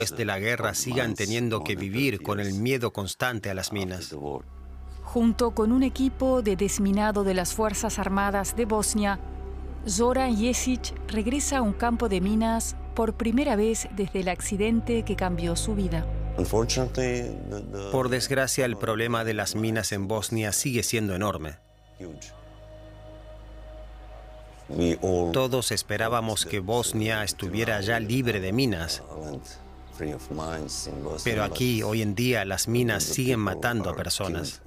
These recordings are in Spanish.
después de la guerra sigan teniendo que vivir con el miedo constante a las minas. Junto con un equipo de desminado de las Fuerzas Armadas de Bosnia, Zoran Jesic regresa a un campo de minas por primera vez desde el accidente que cambió su vida. Por desgracia, el problema de las minas en Bosnia sigue siendo enorme. Todos esperábamos que Bosnia estuviera ya libre de minas. Pero aquí, hoy en día, las minas siguen matando a personas.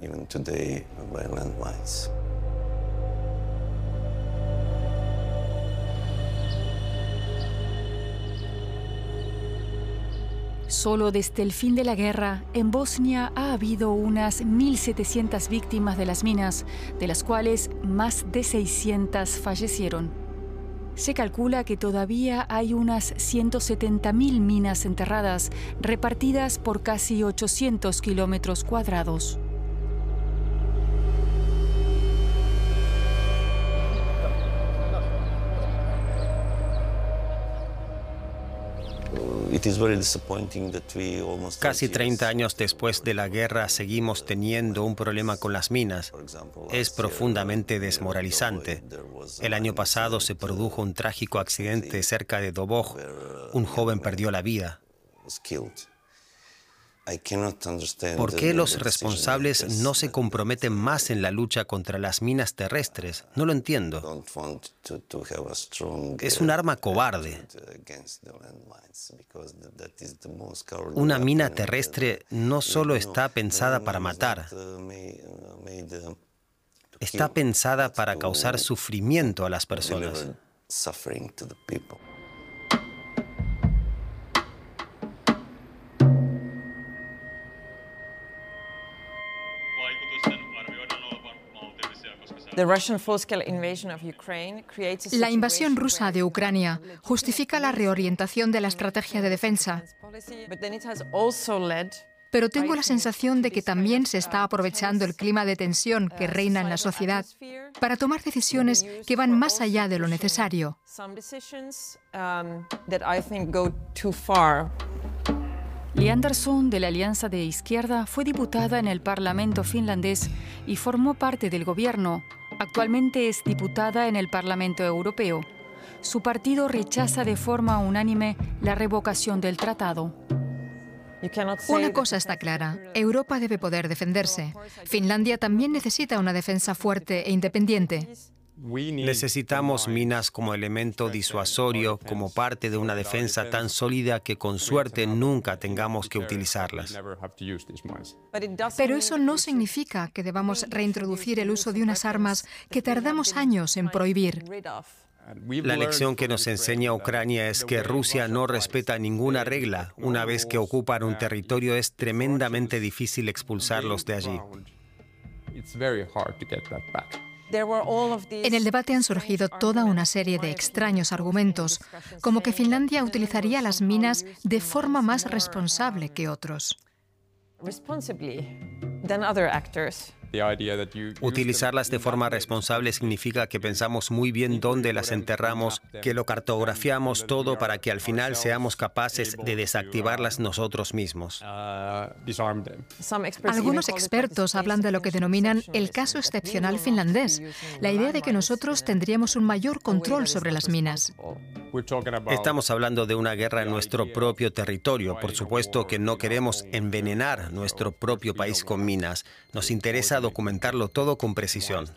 Solo desde el fin de la guerra, en Bosnia ha habido unas 1.700 víctimas de las minas, de las cuales más de 600 fallecieron. Se calcula que todavía hay unas 170.000 minas enterradas, repartidas por casi 800 kilómetros cuadrados. Casi 30 años después de la guerra seguimos teniendo un problema con las minas. Es profundamente desmoralizante. El año pasado se produjo un trágico accidente cerca de Doboj. Un joven perdió la vida. ¿Por qué los responsables no se comprometen más en la lucha contra las minas terrestres? No lo entiendo. Es un arma cobarde. Una mina terrestre no solo está pensada para matar, está pensada para causar sufrimiento a las personas. La invasión rusa de Ucrania justifica la reorientación de la estrategia de defensa, pero tengo la sensación de que también se está aprovechando el clima de tensión que reina en la sociedad para tomar decisiones que van más allá de lo necesario. Li Andersson, de la Alianza de Izquierda, fue diputada en el Parlamento finlandés y formó parte del gobierno. Actualmente es diputada en el Parlamento Europeo. Su partido rechaza de forma unánime la revocación del tratado. Una cosa está clara, Europa debe poder defenderse. Finlandia también necesita una defensa fuerte e independiente. Necesitamos minas como elemento disuasorio, como parte de una defensa tan sólida que con suerte nunca tengamos que utilizarlas. Pero eso no significa que debamos reintroducir el uso de unas armas que tardamos años en prohibir. La lección que nos enseña Ucrania es que Rusia no respeta ninguna regla. Una vez que ocupan un territorio es tremendamente difícil expulsarlos de allí. En el debate han surgido toda una serie de extraños argumentos, como que Finlandia utilizaría las minas de forma más responsable que otros. Utilizarlas de forma responsable significa que pensamos muy bien dónde las enterramos, que lo cartografiamos todo para que al final seamos capaces de desactivarlas nosotros mismos. Algunos expertos hablan de lo que denominan el caso excepcional finlandés, la idea de que nosotros tendríamos un mayor control sobre las minas. Estamos hablando de una guerra en nuestro propio territorio. Por supuesto que no queremos envenenar nuestro propio país con minas. Nos interesa documentarlo todo con precisión.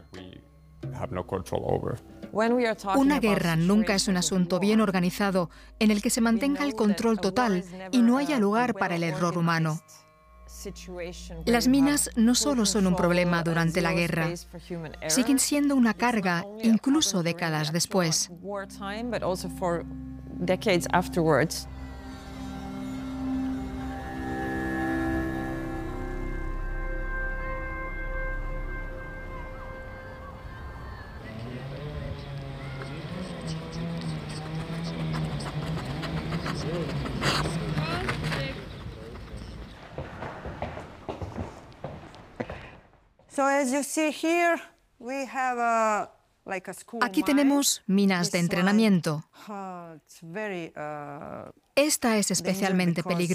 Una guerra nunca es un asunto bien organizado en el que se mantenga el control total y no haya lugar para el error humano. Las minas no solo son un problema durante la guerra, siguen siendo una carga incluso décadas después. Aquí tenemos minas de entrenamiento. Esta es especialmente peligrosa.